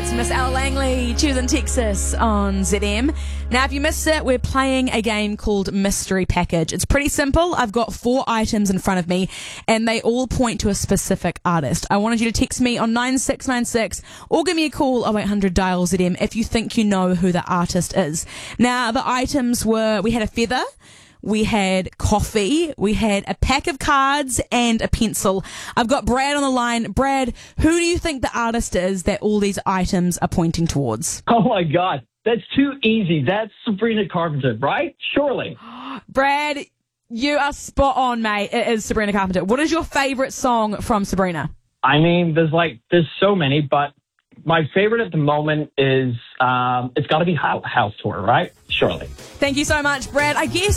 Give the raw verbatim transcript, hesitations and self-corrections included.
It's Miss Ella Langley, choosing Texas on Z M. Now, if you missed it, we're playing a game called Mystery Package. It's pretty simple. I've got four items in front of me, and they all point to a specific artist. I wanted you to text me on nine six nine six or give me a call oh eight hundred dial Z M if you think you know who the artist is. Now, the items were, we had a feather, we had coffee, we had a pack of cards, and a pencil. I've got Brad on the line. Brad, who do you think the artist is that all these items are pointing towards? Oh, my God. That's too easy. That's Sabrina Carpenter, right? Surely. Brad, you are spot on, mate. It is Sabrina Carpenter. What is your favorite song from Sabrina? I mean, there's like, there's so many, but my favorite at the moment is, um, it's got to be House Tour, right? Surely. Thank you so much, Brad. I guess